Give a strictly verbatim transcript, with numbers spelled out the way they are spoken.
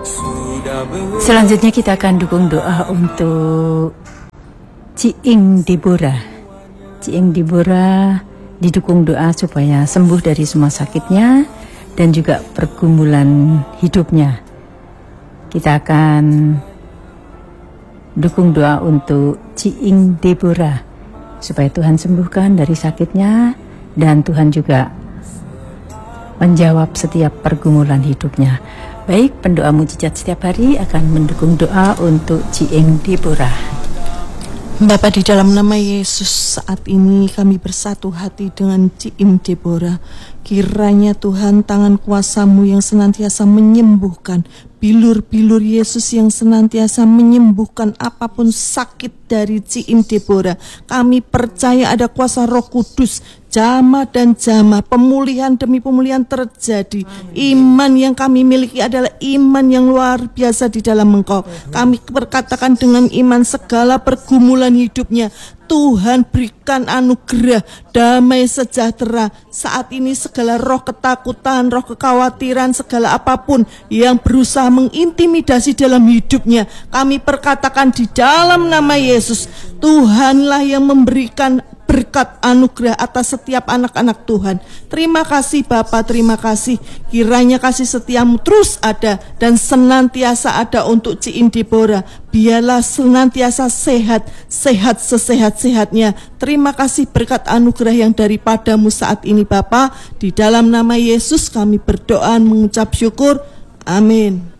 Selanjutnya kita akan dukung doa untuk Ciing Deborah. Ciing Deborah didukung doa supaya sembuh dari semua sakitnya dan juga pergumulan hidupnya. Kita akan dukung doa untuk Ciing Deborah supaya Tuhan sembuhkan dari sakitnya dan Tuhan juga menjawab setiap pergumulan hidupnya. Baik, pendoa mujizat setiap hari akan mendukung doa untuk Ciing Deborah. Bapa, di dalam nama Yesus, saat ini kami bersatu hati dengan Ciing Deborah. Kiranya Tuhan, tangan kuasa-Mu yang senantiasa menyembuhkan, bilur-bilur Yesus yang senantiasa menyembuhkan apapun sakit dari Ciing Deborah. Kami percaya ada kuasa Roh Kudus, jamah dan jamah, pemulihan demi pemulihan terjadi. Iman yang kami miliki adalah iman yang luar biasa di dalam Engkau. Kami berkatakan dengan iman segala pergumulan hidupnya Tuhan berikan anugerah damai sejahtera. Saat ini segala roh ketakutan, roh kekhawatiran, segala apapun yang berusaha mengintimidasi dalam hidupnya, kami perkatakan di dalam nama Yesus, Tuhanlah yang memberikan berkat anugerah atas setiap anak-anak Tuhan. Terima kasih Bapa, terima kasih. Kiranya kasih setiamu terus ada dan senantiasa ada untuk Ciing Deborah. Biarlah senantiasa sehat, sehat sesehat-sehatnya. Terima kasih berkat anugerah yang daripadamu saat ini Bapa. Di dalam nama Yesus kami berdoa mengucap syukur. Amin.